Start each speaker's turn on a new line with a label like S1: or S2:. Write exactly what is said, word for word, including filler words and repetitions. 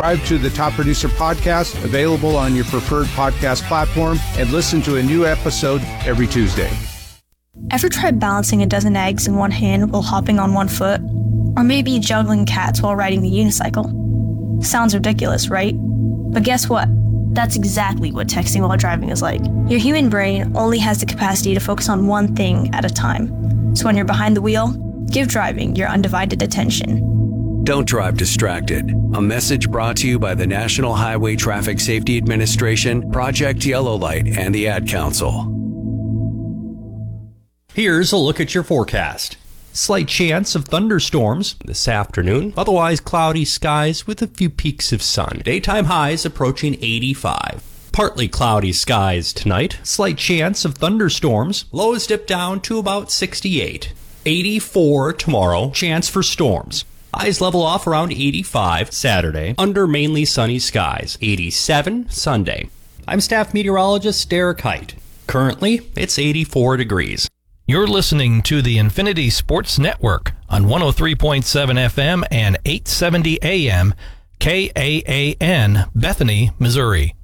S1: Subscribe to the Top Producer Podcast, available on your preferred podcast platform, and listen to a new episode every Tuesday.
S2: Ever tried balancing a dozen eggs in one hand while hopping on one foot? Or maybe juggling cats while riding the unicycle? Sounds ridiculous, right? But guess what? That's exactly what texting while driving is like. Your human brain only has the capacity to focus on one thing at a time. So when you're behind the wheel, give driving your undivided attention.
S3: Don't drive distracted. A message brought to you by the National Highway Traffic Safety Administration, Project Yellow Light, and the Ad Council.
S4: Here's a look at your forecast. Slight chance of thunderstorms this afternoon. Otherwise cloudy skies with a few peaks of sun. Daytime highs approaching eighty-five. Partly cloudy skies tonight. Slight chance of thunderstorms. Lows dip down to about sixty-eight. eighty-four tomorrow. Chance for storms. Highs level off around eighty-five Saturday. Under mainly sunny skies. eighty-seven Sunday. I'm staff meteorologist Derek Height. Currently, it's eighty-four degrees.
S5: You're listening to the Infinity Sports Network on one oh three point seven F M and eight seventy A M, K A A N, Bethany, Missouri.